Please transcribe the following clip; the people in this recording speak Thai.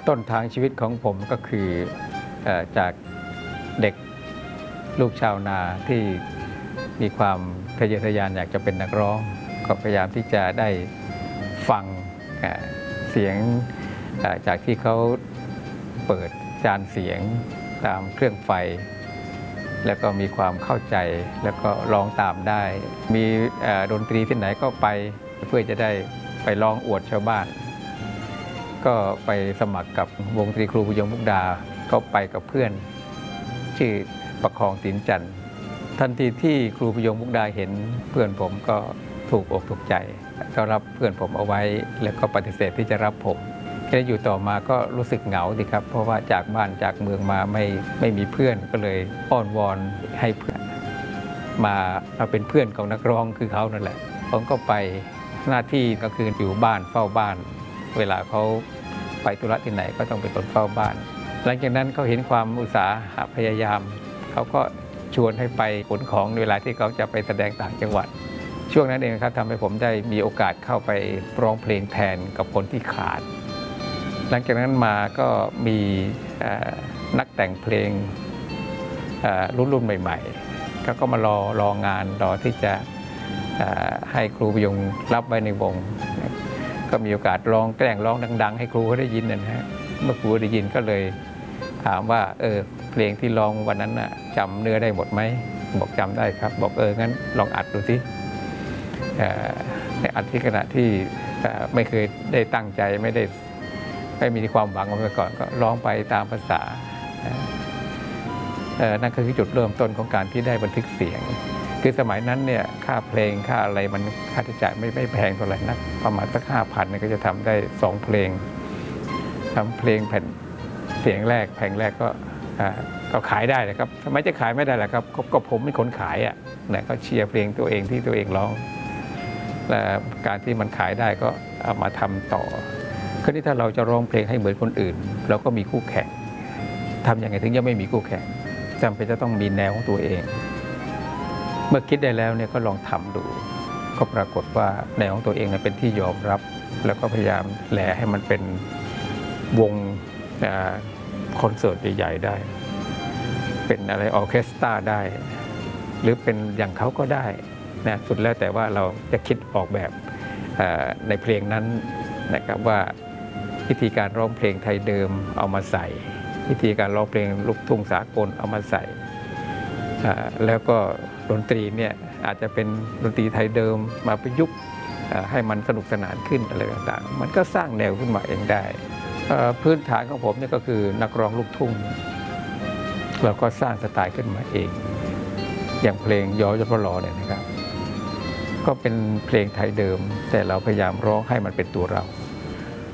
ต้นทางชีวิตของผมก็คือจากเด็กลูกชาวนาที่มีความทะเยอทะยานอยากจะเป็นนักร้องก็พยายามที่จะได้ฟังเสียงจากที่เขาเปิดจานเสียงตามเครื่องไฟแล้วก็มีความเข้าใจแล้วก็ร้องตามได้มีดนตรีที่ไหนก็ไปเพื่อจะได้ไปร้องอวดชาวบ้านก็ไปสมัครกับวงดนตรีครูพยงมุกดาก็ไปกับเพื่อนชื่อประคองศิลป์จันทร์ทันทีที่ครูพยงมุกดาเห็นเพื่อนผมก็ถูกอกถูกใจก็รับเพื่อนผมเอาไว้แล้วก็ปฏิเสธที่จะรับผมแค่อยู่ต่อมาก็รู้สึกเหงาดีครับเพราะว่าจากบ้านจากเมืองมาไม่มีเพื่อนก็เลยอ้อนวอนให้เพื่อนมาเป็นเพื่อนของนักร้องคือเขานั่นแหละผมก็ไปหน้าที่ก็คืออยู่บ้านเฝ้าบ้านเวลาเขาไปธุระที่ไหนก็ต้องเป็นคนเฝ้าบ้านหลังจากนั้นเขาเห็นความอุตสาหะพยายามเขาก็ชวนให้ไปขนของเวลาที่เขาจะไปแสดงต่างจังหวัดช่วงนั้นเองครับทำให้ผมได้มีโอกาสเข้าไปร้องเพลงแทนกับคนที่ขาดหลังจากนั้นมาก็มีนักแต่งเพลงรุ่นใหม่ๆเขาก็มารองานรอที่จะให้ครูพยงรับไว้ในวงก็มีโอกาสร้องแกล้งร้องดังๆให้ครูเขาได้ยินนะฮะเมื่อครูได้ยินก็เลยถามว่าเพลงที่ร้องวันนั้นน่ะจำเนื้อได้หมดไหมบอกจำได้ครับบอกงั้นลองอัดดูสิในอัดที่ขณะที่ไม่เคยได้ตั้งใจไม่มีความหวังมาก่อนก็ร้องไปตามภาษานั่นคือจุดเริ่มต้นของการที่ได้บันทึกเสียงคือสมัยนั้นเนี่ยค่าเพลงค่าอะไรมันค่าใช้จ่ายไม่แพงเท่าไหร่นักประมาณสัก5,000เนี่ยก็จะทำได้2เพลงทำเพลงแผ่นเสียงแรกแผ่นแรกก็ขายได้นะครับทำไมจะขายไม่ได้ล่ะครับก็ผมเป็นคนขายอ่ะนะก็เชียร์เพลงตัวเองที่ตัวเองร้องและการที่มันขายได้ก็เอามาทำต่อคราวนี้ถ้าเราจะร้องเพลงให้เหมือนคนอื่นเราก็มีคู่แข่งทำยังไงถึงจะไม่มีคู่แข่งจำเป็นจะต้องมีแนวของตัวเองเมื่อคิดได้แล้วเนี่ยก็ลองทำดูก็ปรากฏว่าแนวของตัวเองเป็นที่ยอมรับแล้วก็พยายามแหล่ให้มันเป็นวงคอนเสิร์ตใหญ่ๆได้เป็นอะไรออร์เคสตราได้หรือเป็นอย่างเขาก็ได้นะสุดแล้วแต่ว่าเราจะคิดออกแบบในเพลงนั้นนะครับว่าวิธีการร้องเพลงไทยเดิมเอามาใส่วิธีการร้องเพลงลูกทุ่งสากลเอามาใส่แล้วก็ดนตรีเนี่ยอาจจะเป็นดนตรีไทยเดิมมาประยุกต์ให้มันสนุกสนานขึ้นอะไรต่างๆมันก็สร้างแนวขึ้นมาเองได้พื้นฐานของผมเนี่ยก็คือนักร้องลูกทุ่งเราก็สร้างสไตล์ขึ้นมาเองอย่างเพลงย้อยพระลอเนี่ยนะครับก็เป็นเพลงไทยเดิมแต่เราพยายามร้องให้มันเป็นตัวเรา